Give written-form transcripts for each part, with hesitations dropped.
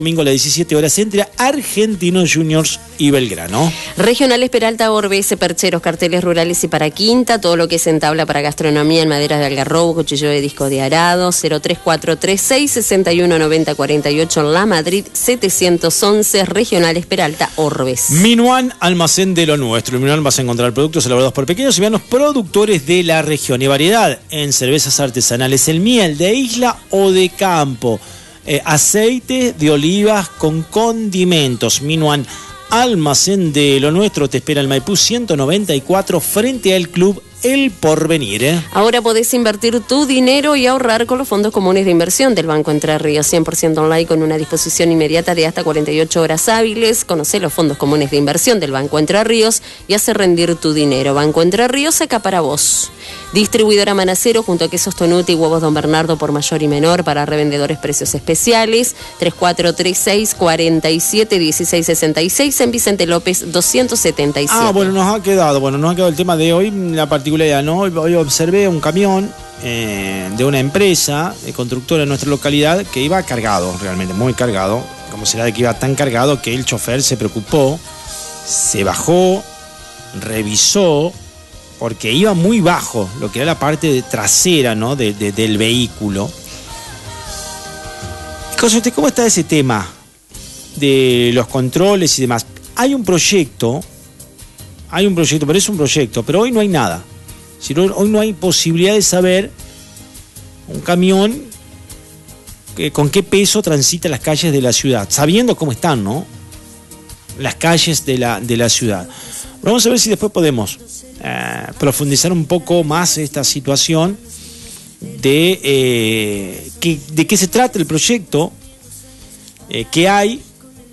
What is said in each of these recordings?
Domingo a las 17 horas entre Argentinos Juniors y Belgrano. Regionales Peralta, Orbes, percheros, carteles rurales y para quinta, todo lo que es en tabla para gastronomía en maderas de algarrobo, cuchillo de disco de arado, 03436 6190 48 en La Madrid 711, Regionales Peralta, Orbes. Minuan, almacén de lo nuestro. En Minuan vas a encontrar productos elaborados por pequeños y medianos productores de la región y variedad en cervezas artesanales, el miel de isla o de campo. Aceite de olivas con condimentos. Minuan, almacén de lo nuestro, te espera el Maipú 194 frente al Club El Porvenir. Ahora podés invertir tu dinero y ahorrar con los fondos comunes de inversión del Banco Entre Ríos, 100% online con una disposición inmediata de hasta 48 horas hábiles. Conocé los fondos comunes de inversión del Banco Entre Ríos y hace rendir tu dinero. Banco Entre Ríos, acá para vos. Distribuidora Manacero junto a quesos Tonuti y huevos Don Bernardo por mayor y menor para revendedores precios especiales. 3436 47 16 66 en Vicente López 277. Bueno, nos ha quedado el tema de hoy, la particularidad, ¿no? Hoy observé un camión de una empresa constructora en nuestra localidad que iba cargado, realmente muy cargado, como será de que iba tan cargado que el chofer se preocupó, se bajó, revisó, porque iba muy bajo, lo que era la parte trasera, ¿no? del vehículo. ¿Cómo está ese tema de los controles y demás? Hay un proyecto, pero es un proyecto, pero hoy no hay nada. Hoy no hay posibilidad de saber un camión con qué peso transita las calles de la ciudad, sabiendo cómo están, ¿no? Las calles de la ciudad. Vamos a ver si después podemos profundizar un poco más esta situación de qué se trata el proyecto que hay.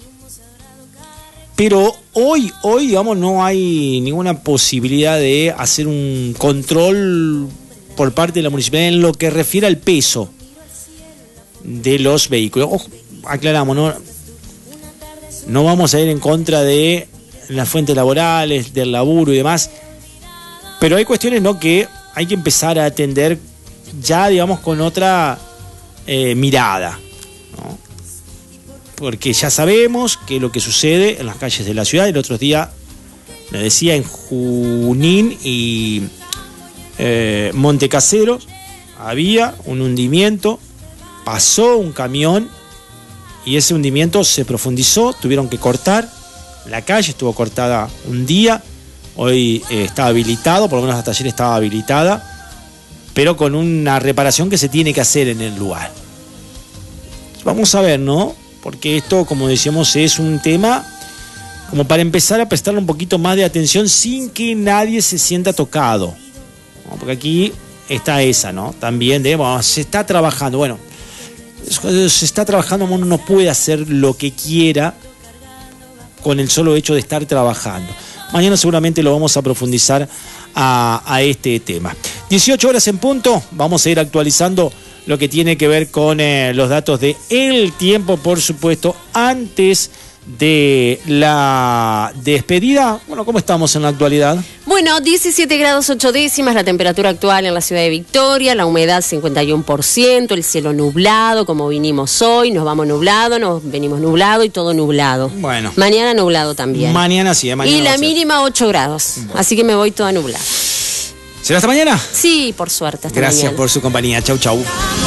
Pero hoy, digamos, no hay ninguna posibilidad de hacer un control por parte de la municipalidad en lo que refiere al peso de los vehículos. Ojo, aclaramos, no vamos a ir en contra de las fuentes laborales, del laburo y demás, pero hay cuestiones, ¿no?, que hay que empezar a atender ya, digamos, con otra mirada, ¿no? Porque ya sabemos que lo que sucede en las calles de la ciudad, el otro día me decía en Junín y Montecaseros había un hundimiento, pasó un camión y ese hundimiento se profundizó, tuvieron que cortar, la calle estuvo cortada un día, hoy está habilitado, por lo menos hasta ayer estaba habilitada, pero con una reparación que se tiene que hacer en el lugar. Vamos a ver, ¿no? Porque esto, como decíamos, es un tema como para empezar a prestarle un poquito más de atención sin que nadie se sienta tocado, ¿no? Porque aquí está esa, ¿no? También se está trabajando. Bueno, se está trabajando, uno no puede hacer lo que quiera con el solo hecho de estar trabajando. Mañana seguramente lo vamos a profundizar a este tema. 18 horas en punto, vamos a ir actualizando lo que tiene que ver con los datos de El Tiempo, por supuesto, antes de la despedida. Bueno, ¿cómo estamos en la actualidad? Bueno, 17 grados 8 décimas, la temperatura actual en la ciudad de Victoria, la humedad 51%, el cielo nublado, como vinimos hoy, nos vamos nublado, nos venimos nublado y todo nublado. Bueno. Mañana nublado también. Mañana sí, mañana. Y la mínima 8 grados, bueno. Así que me voy toda nublada. ¿Será hasta mañana? Sí, por suerte. Hasta Gracias mañana. por su compañía. Chau, chau.